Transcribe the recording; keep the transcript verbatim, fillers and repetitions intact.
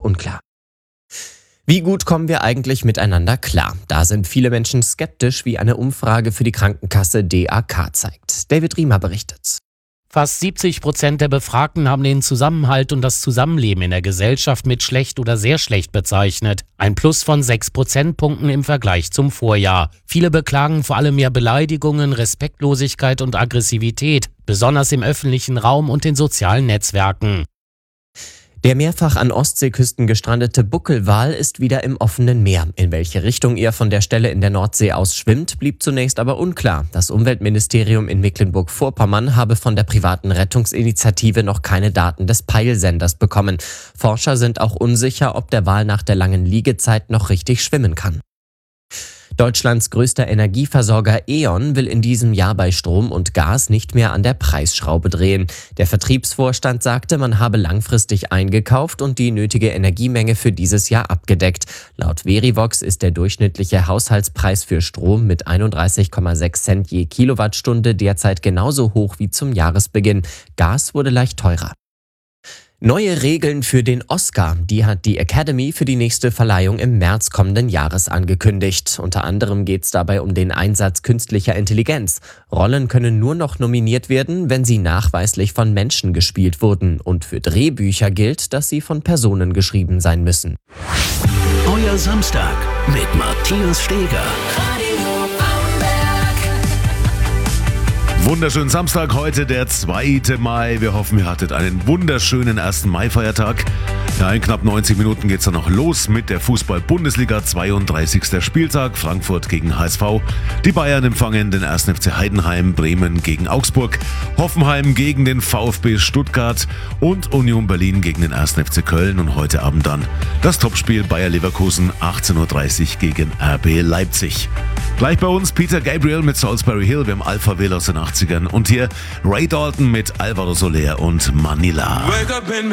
unklar. Wie gut kommen wir eigentlich miteinander klar? Da sind viele Menschen skeptisch, wie eine Umfrage für die Krankenkasse D A K zeigt. David Riemer berichtet. Fast siebzig Prozent der Befragten haben den Zusammenhalt und das Zusammenleben in der Gesellschaft mit schlecht oder sehr schlecht bezeichnet. Ein Plus von sechs Prozentpunkten im Vergleich zum Vorjahr. Viele beklagen vor allem mehr Beleidigungen, Respektlosigkeit und Aggressivität, besonders im öffentlichen Raum und in sozialen Netzwerken. Der mehrfach an Ostseeküsten gestrandete Buckelwal ist wieder im offenen Meer. In welche Richtung er von der Stelle in der Nordsee aus schwimmt, blieb zunächst aber unklar. Das Umweltministerium in Mecklenburg-Vorpommern habe von der privaten Rettungsinitiative noch keine Daten des Peilsenders bekommen. Forscher sind auch unsicher, ob der Wal nach der langen Liegezeit noch richtig schwimmen kann. Deutschlands größter Energieversorger E.ON will in diesem Jahr bei Strom und Gas nicht mehr an der Preisschraube drehen. Der Vertriebsvorstand sagte, man habe langfristig eingekauft und die nötige Energiemenge für dieses Jahr abgedeckt. Laut Verivox ist der durchschnittliche Haushaltspreis für Strom mit einunddreißig Komma sechs Cent je Kilowattstunde derzeit genauso hoch wie zum Jahresbeginn. Gas wurde leicht teurer. Neue Regeln für den Oscar, die hat die Academy für die nächste Verleihung im März kommenden Jahres angekündigt. Unter anderem geht es dabei um den Einsatz künstlicher Intelligenz. Rollen können nur noch nominiert werden, wenn sie nachweislich von Menschen gespielt wurden. Und für Drehbücher gilt, dass sie von Personen geschrieben sein müssen. Euer Samstag mit Matthias Steger. Wunderschönen Samstag, heute der zweite Mai. Wir hoffen, ihr hattet einen wunderschönen ersten Mai-Feiertag. Ja, in knapp neunzig Minuten geht's dann noch los mit der Fußball-Bundesliga, zweiunddreißigster Spieltag, Frankfurt gegen H S V. Die Bayern empfangen den ersten F C Heidenheim, Bremen gegen Augsburg, Hoffenheim gegen den VfB Stuttgart und Union Berlin gegen den ersten F C Köln. Und heute Abend dann das Topspiel Bayer Leverkusen, achtzehn Uhr dreißig gegen R B Leipzig. Gleich bei uns Peter Gabriel mit Salisbury Hill, wir haben Alpha Will aus den achtzigern und hier Ray Dalton mit Alvaro Soler und Manila.